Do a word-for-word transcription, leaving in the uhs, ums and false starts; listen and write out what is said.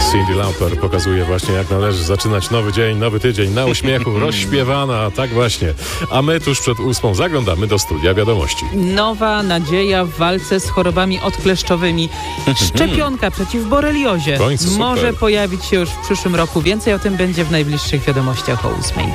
Cyndi Lauper pokazuje właśnie, jak należy zaczynać nowy dzień, nowy tydzień na uśmiechu, rozśpiewana, tak właśnie. A my tuż przed ósmą zaglądamy do studia wiadomości. Nowa nadzieja w walce z chorobami odkleszczowymi. Szczepionka przeciw boreliozie W końcu, może super. pojawić się już w przyszłym roku. Więcej o tym będzie w najbliższych wiadomościach o ósmej.